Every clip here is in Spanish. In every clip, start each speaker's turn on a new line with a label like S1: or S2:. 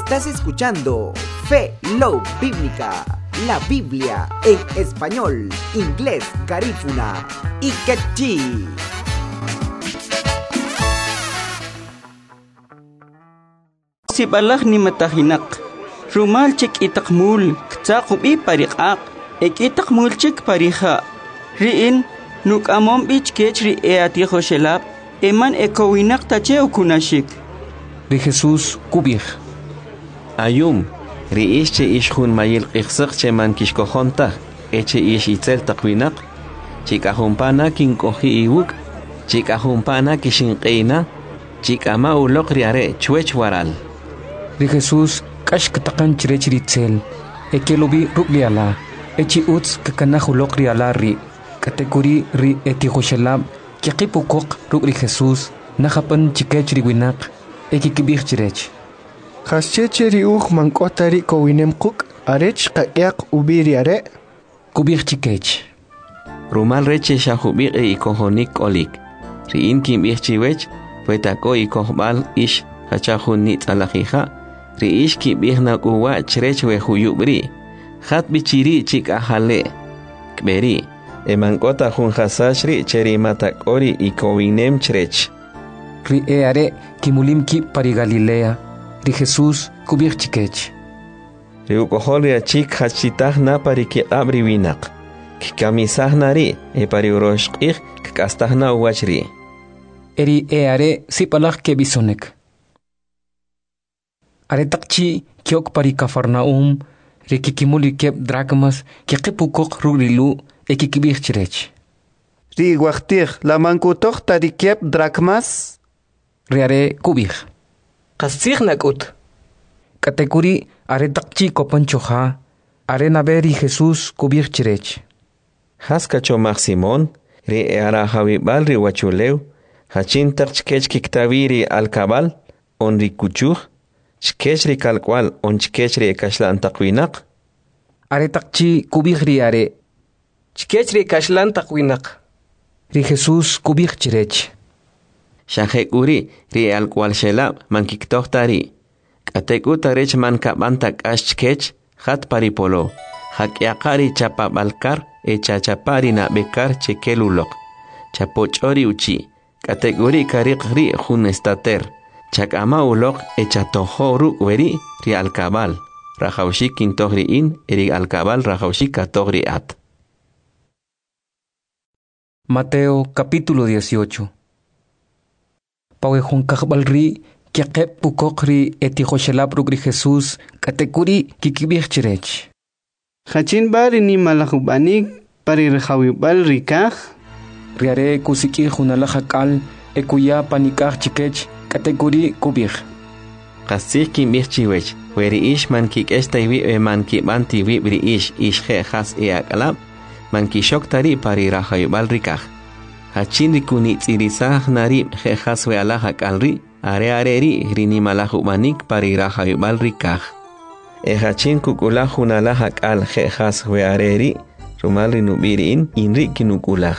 S1: Estás escuchando Fe Love Bíblica, la Biblia en español, inglés, garífuna y quechí.
S2: Si balah ni matahinak, rumal chik itakmul, ktsakubi parikak, itakmul chik pariha. Riin, nuk amom bich kechri ati shelap, eman ekowinak tache ukunashik.
S3: Ri Jesús kubih.
S4: Ayum, ri ish che ish hun mayil qixsaq che man kishkohonta, eche ish itzel takwinak, chikahumpana kinkohi iwuk, chikahumpana kishinqeina, chikama ulok riare chwech waral.
S3: Ri Jesús kashkatakan chirechritzel, ekelobi rugliala, echi uts kakanahulok riala ri, kategori ri etihoshelab, kiqipukok rugri Jesús, nahapan chikech riwinak, ekikibih chirech.
S5: Khascheche riuch mankotari kowinem kuk, arech kayak ubiri are.
S3: Kubih chikech.
S4: Rumal reche shahubik e ikohonik olik. Riin kim ich chiwech, puetako ikohbal ish hachahun nit alahija. Ri ish kim ich na uwa chrech we huyubri. Hat bichiri chik ahale. Kberi. Emankota hun hasashri cheri matakori ikowinem chrech.
S3: Ri are kimulim ki pari Galilea. Ri Jesús kubih chikech.
S4: Ri ukoholia chik hachitah na pari ki abri winak. Kikamisah nari e pari uroshqih kastah na uwachri.
S3: Eri are sipalah ke bisonek. Are takchi kiok pari Kafarnaum. Ri kikimuli kep drachmas kikipukok ruglilu ekikibih chirech.
S5: Ri wachtih la mankutoch tari kep drachmas.
S3: Ri are kubih.
S6: Qasig nakut.
S3: Kategori are takchi kopanchoha, are naberi Jesús kubir chirech.
S4: Haskacho Simón, ri ara hawibal ri wachuleu, hachin takchkech kiktaviri alkabal, on ri kuchuh, chkech ri kalkwal, on chkech ri kashlan takwinak.
S3: Are takchi kubir ri are.
S6: Chkech ri kashlan takwinak.
S3: Ri Jesús kubir chirech.
S4: Shahek uri ri alkwal shelab man kiktohtari. Kateku tarech man kabantak ashkech hat paripolo. Hakyakari chapa balkar e chachapari na bekar chekelulok. Chapochori uchi. Kategori karik ri hun estater. Chakama ulok e chatohoru weri ri alkabal. Rajaushik kintohri in eri alkabal rajaushik katohri at.
S3: Mateo capítulo 18. Pawehun kahbalri, kiakep pukokri etihoshelab rugri Jesús, kategori kikibih chirech.
S5: Hachin bari ni malahubanik pari rehawibal rikah.
S3: Riare kusiki hunalahakal, ekuya panikah chikech, kategori kubih.
S4: Qasih kimbih chiwech, weri ish man kik estaiwi e man kiban tiwi bri ish he has e akalab, man kishok tari pari rahawibal rikah. Hachin rikuni tsirisah nari jejas we alahak alri, are ri rini malahubanik pari rahayubal rikah. E hachin kukulahun alahak al jejas we ri, rumal rinubiriin inri kinukulah.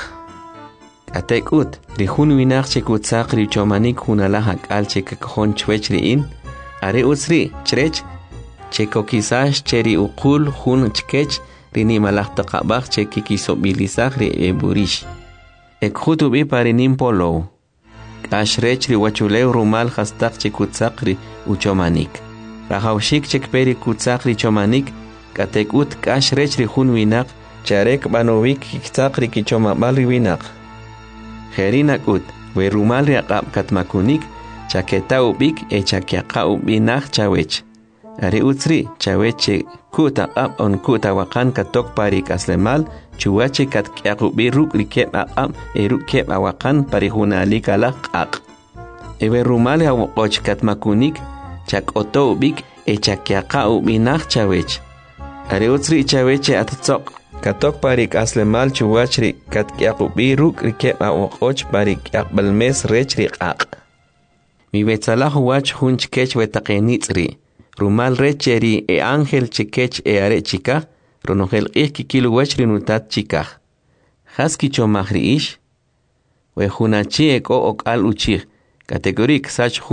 S4: Atekut, rihun winak chekutsak richomanik hun alahak al chekakon chwechriin, are utsri, chrech, chekokisash cheri ukul hun chkech, rini malahtakabak chekikisobilisah ri eburish. Ekhutubi parinim polo. Ashrech ri wachuleu rumal hastak chekutsakri uchomanik. Rahaushik chekperi kutsakri chomanik, katekut kashrech ri hun winak, charek banovik kitsakri kichomabali winak. Herinak ut, we rumal ri akab katmakunik, chaketa ubik e chakiaka ubinak chawech. Ari utsri, chaweche kuta ab on kuta wakan katok pari kaslemal, chuache kat kyakubi ruk rikep ab eruk kep awakan parihuna likala ak. Ewe rumale awokoch kat makunik, chak oto ubik e chakyaka ubinak chawech. Ari utsri chaweche atatsok, katok pari kaslemal chuachri kat kyakubi ruk rikep awokoch pari kyakbalmes rech ak. Mi betsalah wach hunch kech wetakenitsri. Rumal recheri e ángel chikech e are chika, ronogel kikilu wachri nutat chika. Haski chomahri ish, we hunachi eko ok al uchir, kategorik sach